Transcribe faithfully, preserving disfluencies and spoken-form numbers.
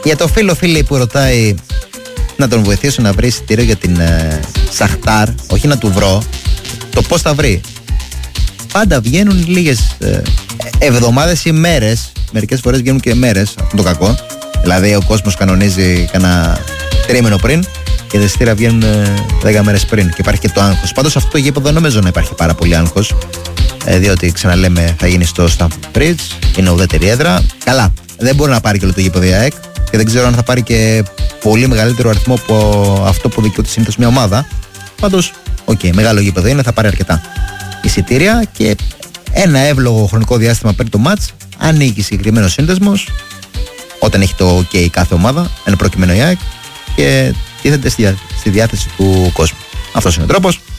Για το φίλο φίλη που ρωτάει να τον βοηθήσω να βρει εισιτήριο για την ε, Σαχτάρ, όχι να του βρω, το πώς θα βρει. Πάντα βγαίνουν λίγες ε, εβδομάδες ή μέρες, μερικές φορές βγαίνουν και μέρες, αυτό το κακό. Δηλαδή ο κόσμος κανονίζει κανένα τρίμηνο πριν και τα εισιτήρια βγαίνουν ε, δέκα μέρες πριν και υπάρχει και το άγχος. Πάντως αυτό το γήπεδο δεν νομίζω να υπάρχει πάρα πολύ άγχος, ε, διότι ξαναλέμε θα γίνει στο Stamford Bridge, είναι ουδέτερη έδρα. Καλά, δεν μπορεί να πάρει και όλο το γήπεδο η ΑΕΚ και δεν ξέρω αν θα πάρει και πολύ μεγαλύτερο αριθμό από αυτό που δικαιούται συνήθως μια ομάδα. Πάντως, οκ, okay, μεγάλο γήπεδο είναι, θα πάρει αρκετά εισιτήρια και ένα εύλογο χρονικό διάστημα πριν το μάτς ανοίγει συγκεκριμένο σύνδεσμος όταν έχει το OK κάθε ομάδα, ένα προκειμένο η ΑΕΚ, και τίθεται στη, στη διάθεση του κόσμου. Αυτός είναι ο τρόπος.